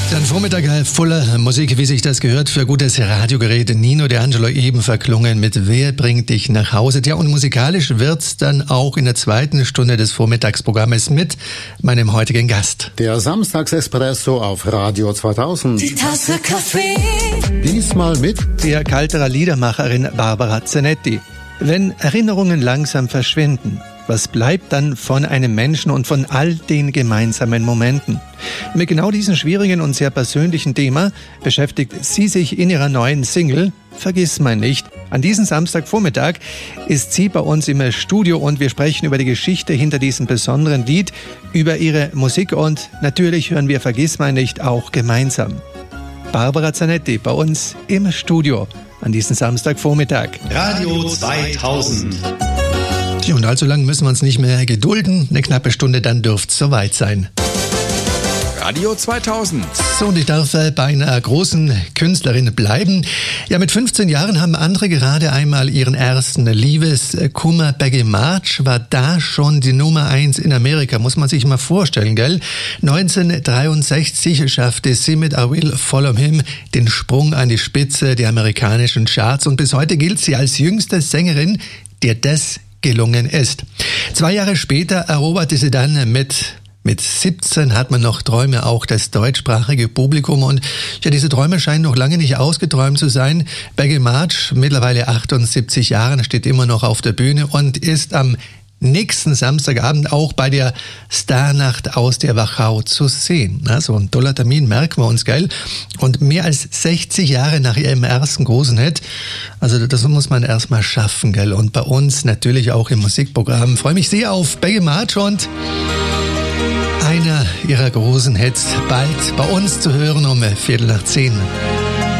Ein Vormittag voller Musik, wie sich das gehört, für gutes Radiogerät. Nino D'Angelo eben verklungen mit Wer bringt dich nach Hause? Tja, und musikalisch wird's dann auch in der zweiten Stunde des Vormittagsprogrammes mit meinem heutigen Gast. Der Samstagsespresso auf Radio 2000. Die Tasse Kaffee. Diesmal mit der Kalterer Liedermacherin Barbara Zanetti. Wenn Erinnerungen langsam verschwinden, was bleibt dann von einem Menschen und von all den gemeinsamen Momenten? Mit genau diesem schwierigen und sehr persönlichen Thema beschäftigt sie sich in ihrer neuen Single Vergiss mein nicht. An diesem Samstagvormittag ist sie bei uns im Studio und wir sprechen über die Geschichte hinter diesem besonderen Lied, über ihre Musik und natürlich hören wir Vergiss mein nicht auch gemeinsam. Barbara Zanetti bei uns im Studio an diesem Samstagvormittag. Radio 2000. Und allzu lang müssen wir uns nicht mehr gedulden. Eine knappe Stunde, dann dürfte es soweit sein. Radio 2000. So, und ich darf bei einer großen Künstlerin bleiben. Ja, mit 15 Jahren haben andere gerade einmal ihren ersten Liebeskummer. Peggy March war da schon die Nummer 1 in Amerika, muss man sich mal vorstellen, gell? 1963 schaffte sie mit I Will Follow Him den Sprung an die Spitze der amerikanischen Charts und bis heute gilt sie als jüngste Sängerin, der das gelungen ist. 2 Jahre später eroberte sie dann mit 17 hat man noch Träume auch das deutschsprachige Publikum und ja, diese Träume scheinen noch lange nicht ausgeträumt zu sein. Peggy March, mittlerweile 78 Jahren, steht immer noch auf der Bühne und ist am nächsten Samstagabend auch bei der Starnacht aus der Wachau zu sehen. Na, so ein toller Termin, merken wir uns, gell? Und mehr als 60 Jahre nach ihrem ersten großen Hit, also das muss man erstmal schaffen, gell? Und bei uns natürlich auch im Musikprogramm. Ich freue mich sehr auf Peggy March und einer ihrer großen Hits bald bei uns zu hören um 10:15.